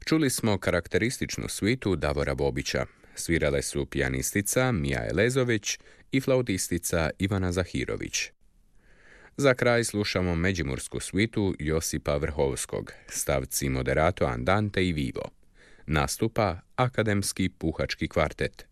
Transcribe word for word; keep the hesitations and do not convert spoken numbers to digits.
Čuli smo karakterističnu svitu Davora Bobića. Svirale su pijanistica Mija Elezović i flautistica Ivana Zahirović. Za kraj slušamo međimursku svitu Josipa Vrhovskog, stavci moderato andante i vivo. Nastupa Akademski puhački kvartet.